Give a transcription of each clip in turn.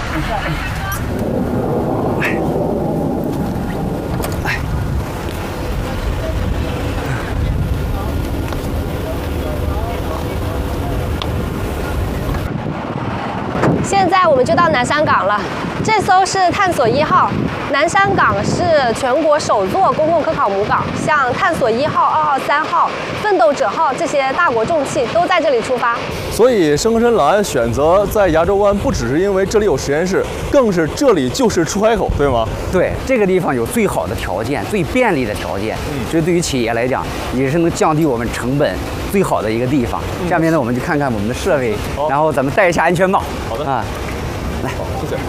现在我们就到南山港了，这艘是探索1号。南山港是全国首座公共科考母港，像探索1号、2号、3号、奋斗者号这些大国重器都在这里出发。 所以深深蓝选择在牙洲湾，不只是因为这里有实验室，更是这里就是出海口，对吗？ 对，这个地方有最好的条件，最便利的条件，所以对于企业来讲，也是能降低我们成本最好的一个地方。下面呢，我们就看看我们的设备，然后咱们戴一下安全帽。 好的啊，来， 谢谢。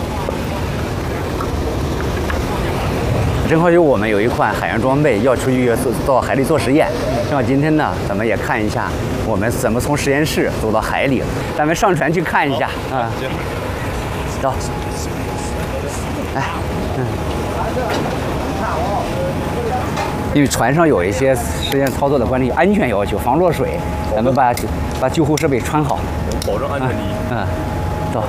正好我们有一款海洋装备要出去到海里做实验，正好今天呢，咱们也看一下我们怎么从实验室走到海里，咱们上船去看一下啊。走，来，因为船上有一些实验操作的关于安全要求，防落水，咱们把救护设备穿好， 保证安全第一。 走。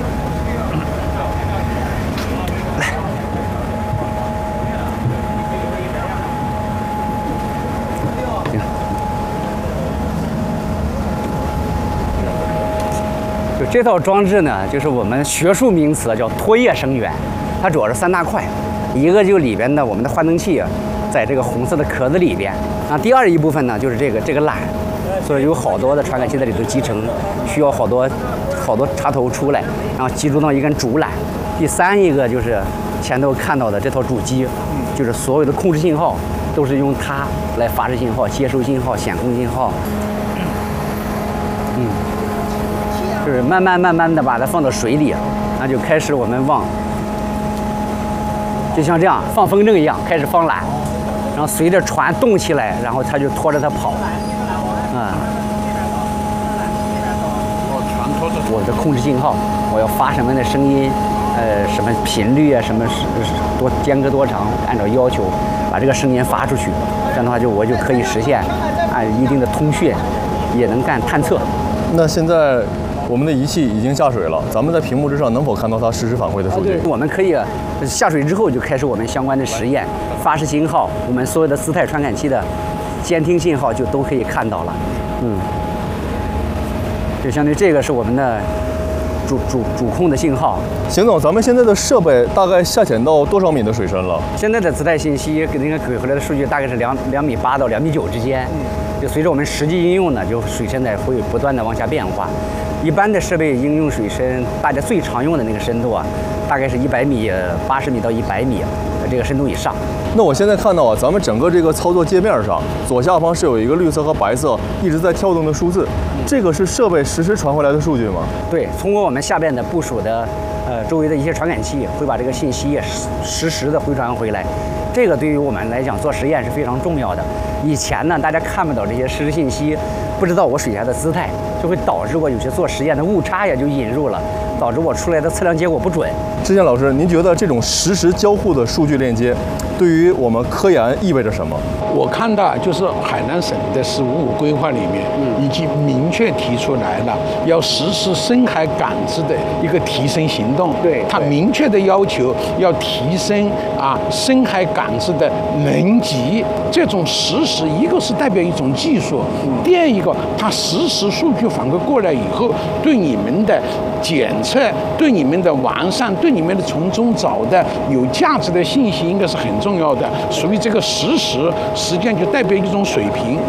就这套装置呢，就是我们学术名词叫拖曳声源，它主要是3大块，一个就里边的我们的换灯器，在这个红色的壳子里边。那第二一部分呢，就是这个缆，所以有好多的传感器在里头集成，需要好多插头出来，然后集中到一根主缆。第三一个就是前头看到的这套主机，就是所有的控制信号都是用它来发射信号、接收信号、显控信号。就是慢慢的把它放到水里，那就开始我们就像这样放风筝一样开始放缆，然后随着船动起来，然后它就拖着它跑，我的控制信号，我要发什么的声音，什么频率啊，什么多间隔多长，按照要求把这个声音发出去，这样的话我就可以实现按一定的通讯，也能干探测。 那现在我们的仪器已经下水了，咱们在屏幕之上能否看到它实时反馈的数据？ 我们可以下水之后就开始我们相关的实验，发射信号，我们所有的姿态传感器的监听信号就都可以看到了。就相当于这个是我们的主控的信号。 邢总，咱们现在的设备大概下潜到多少米的水深了？ 现在的姿态信息跟那个给回来的数据大概是2.8米到2.9米之间。就随着我们实际应用呢，就水深呢会不断的往下变化。一般的设备应用水深，大家最常用的那个深度啊，大概是100米、80米到100米这个深度以上。 那我现在看到啊，咱们整个这个操作界面上，左下方是有一个绿色和白色一直在跳动的数字，这个是设备实时传回来的数据吗？ 对，通过我们下边的部署的周围的一些传感器，会把这个信息也实时的回传回来。这个对于我们来讲做实验是非常重要的。以前呢，大家看不到这些实时信息，不知道我水下的姿态，就会导致我有些做实验的误差也就引入了，导致我出来的测量结果不准。 志健老师，您觉得这种实时交互的数据链接，对于我们科研意味着什么？ 我看到就是海南省的15规划里面，已经明确提出来了，要实施深海感知的一个提升行动。 对， 它明确的要求要提升深海感知的能级。这种实时，一个是代表一种技术，第二一个它实时数据反馈过来以后，对你们的检测、对你们的完善、对你们的从中找的有价值的信息，应该是很重要的。所以这个实时实际上就代表一种水平。